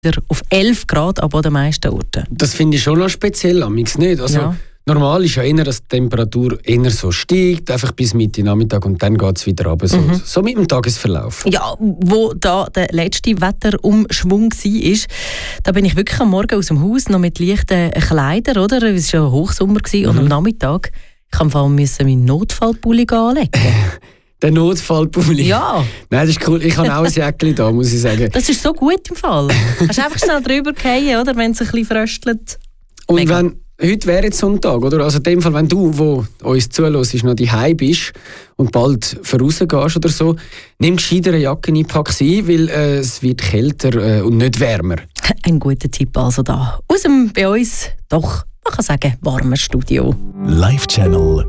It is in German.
auf 11 Grad ab an den meisten Orten. Das finde ich schon noch speziell, amigs nicht. Also, ja. Normal ist ja eher, dass die Temperatur eher so steigt, einfach bis Mitte Nachmittag und dann geht es wieder runter. So mit dem Tagesverlauf. Ja, wo da der letzte Wetterumschwung war, da bin ich wirklich am Morgen aus dem Haus noch mit leichten Kleidern, oder? Es war ja Hochsommer und am Nachmittag musste ich meinen Notfallpulli anlegen. Der Notfallpulli? Ja. Nein, das ist cool. Ich habe auch ein Jäckchen da, muss ich sagen. Das ist so gut im Fall. Kannst einfach schnell drüber fallen, oder, wenn es ein bisschen fröstelt. Und heute wäre jetzt so ein Tag, oder? Also in dem Fall, wenn du, wo uns zuhörst, noch daheim bist und bald vorausgehst oder so, nimm gescheiter eine Jacke ein, pack sie ein, weil es wird kälter und nicht wärmer. Ein guter Tipp also da. Aus dem bei uns doch, man kann sagen, warmen Studio. Live Channel